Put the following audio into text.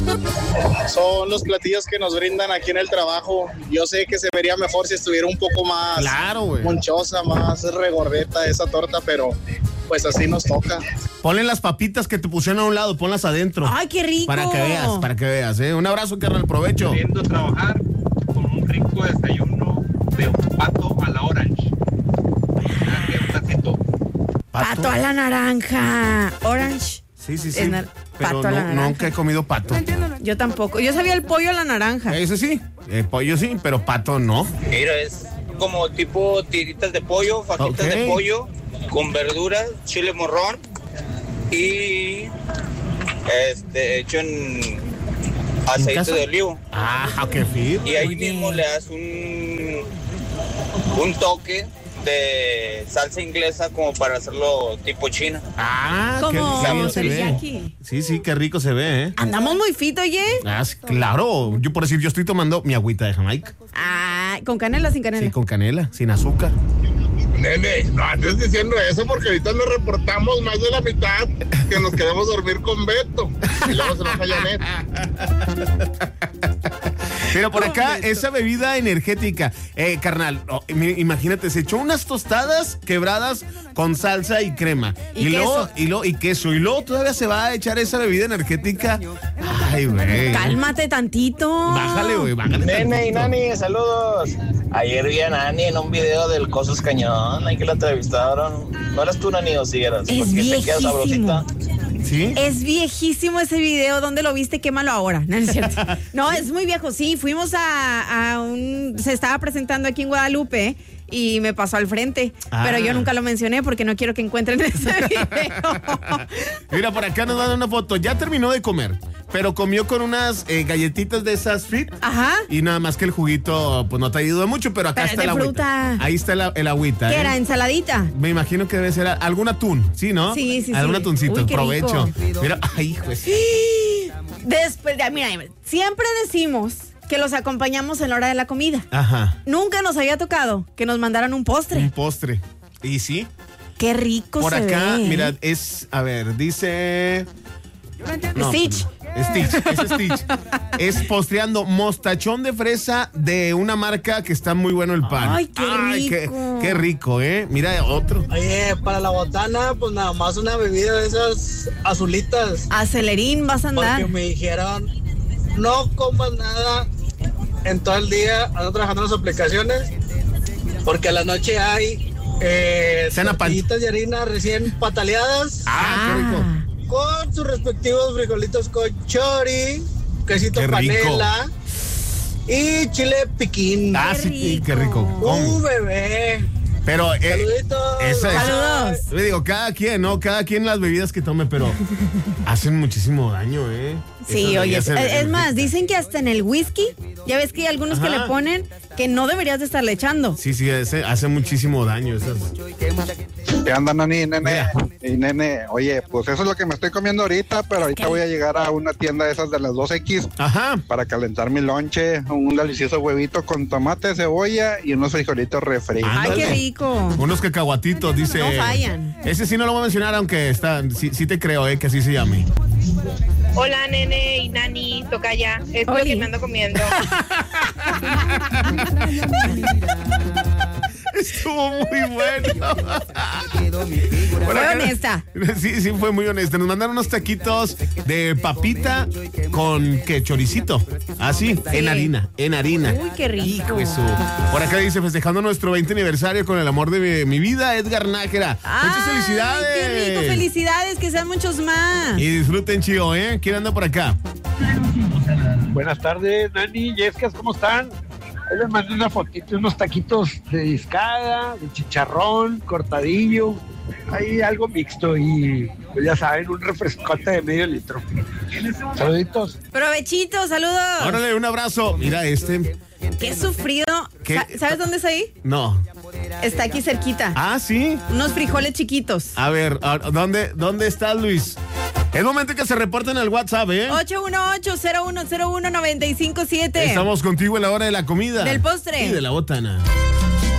Son los platillos que nos brindan aquí en el trabajo. Yo sé que se vería mejor si estuviera un poco más monchosa, más regordeta esa torta, pero pues así nos toca. Ponle las papitas que te pusieron a un lado, ponlas adentro. ¡Ay, qué rico! Para que veas, ¿eh? Un abrazo, carnal, provecho. Queriendo trabajar con un rico desayuno de un pato a la orange. Pato a la naranja. Orange. Sí. Pero pato a la naranja. Nunca he comido pato. Yo tampoco. Yo sabía el pollo a la naranja. Ese sí. El pollo sí, pero pato no. Mira, es como tipo tiritas de pollo, fajitas de pollo, con verduras, chile morrón y hecho en aceite de olivo. Ah, qué fit. Y ahí mismo le das un toque de salsa inglesa como para hacerlo tipo china. Ah, como qué rico se ve. Sí, qué rico se ve, ¿eh? Andamos muy fit, oye. Ah, claro. Yo por decir, yo estoy tomando mi agüita de Jamaica. Ah, ¿con canela o sin canela? Sí, con canela, sin azúcar. Nene, no andes diciendo eso porque ahorita nos reportamos más de la mitad que nos queremos dormir con Beto. Y luego se nos falla Janet. Pero por acá, esa bebida energética, carnal, imagínate, se echó unas tostadas quebradas con salsa y crema. Y queso. Y luego todavía se va a echar esa bebida energética. Ay, güey. Cálmate tantito. Bájale, güey, Nene y Nani, saludos. Ayer vi a Nani en un video del Cosos Cañón, ahí que la entrevistaron. ¿No eras tú, Nani, o si eras? Es viejísimo. ¿Sí? Es viejísimo ese video. ¿Dónde lo viste? Quémalo ahora. No es cierto. No, es muy viejo. Sí, fuimos se estaba presentando aquí en Guadalupe y me pasó al frente. Pero yo nunca lo mencioné porque no quiero que encuentren ese video. Mira, por acá nos dan una foto. Ya terminó de comer, pero comió con unas galletitas de esas fit. Ajá. Y nada más que el juguito, pues no te ayudó mucho, pero acá está el agüita. Ahí está el agüita. ¿Qué era? ¿Ensaladita? Me imagino que debe ser algún atún, ¿sí, no? Sí. Algún atuncito. Uy, provecho. Rico. Mira, ay, pues. Después, mira, siempre decimos que los acompañamos en la hora de la comida. Ajá. Nunca nos había tocado que nos mandaran un postre. Un postre. ¿Y sí? Qué rico por se ve. Por acá, mira, dice... Stitch. Es Stitch. Es postreando mostachón de fresa de una marca que está muy bueno el pan. Ay, qué rico. Qué rico, ¿eh? Mira, otro. Oye, para la botana, pues nada más una bebida de esas azulitas. Acelerín vas a andar. Porque me dijeron, no comas nada en todo el día, ando trabajando en las aplicaciones, porque a la noche hay tortillitas de harina recién pataleadas. Qué rico. Con sus respectivos frijolitos con chori, quesito panela y chile piquín. Sí, qué rico. Bebé. Pero saludos. Le digo, cada quien, ¿no? Cada quien las bebidas que tome, pero hacen muchísimo daño, ¿eh? Sí, oye, es más, dicen que hasta en el whisky, ya ves que hay algunos que le ponen que no deberías de estarle echando. Sí, hace muchísimo daño esas. ¿Qué anda, Nani, nene? Y nene, oye, pues eso es lo que me estoy comiendo ahorita, pero ahorita voy a llegar a una tienda de esas de las 2X. Ajá. Para calentar mi lonche, un delicioso huevito con tomate, cebolla y unos frijolitos refritos. Ay, qué rico. Unos cacahuatitos, dice. No fallan. Ese sí no lo voy a mencionar, aunque sí te creo, que así se llame. Hola, nene y Nani, tocaya. Es lo que me ando comiendo. Estuvo muy bueno. Fue honesta. Sí, fue muy honesta. Nos mandaron unos taquitos de papita con choricito. Así, en harina. Uy, qué rico. Hijo eso. Por acá dice, festejando nuestro 20 aniversario con el amor de mi vida, Edgar Nájera. Muchas felicidades. Qué rico, felicidades, que sean muchos más. Y disfruten, chido, ¿eh? ¿Quién anda por acá? Buenas tardes, Nani, Yescas, ¿cómo están? Ahí les mandé una fotito, unos taquitos de discada, de chicharrón, cortadillo, ahí algo mixto y pues ya saben, un refrescote de medio litro. Saluditos. Provechito, saludos. Órale, un abrazo. Mira Qué sufrido. ¿Sabes dónde es ahí? No. Está aquí cerquita. Ah, ¿sí? Unos frijoles chiquitos. A ver, ¿dónde está Luis? Es momento que se reporten al WhatsApp, ¿eh? 818-0101-957. Estamos contigo en la hora de la comida. Del postre. Y de la botana.